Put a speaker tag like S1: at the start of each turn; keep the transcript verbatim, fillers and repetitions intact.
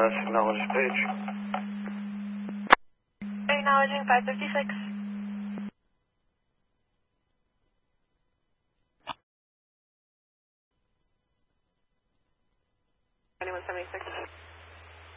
S1: Uh, acknowledge page.
S2: Acknowledging five fifty-six. twenty-one seventy-six.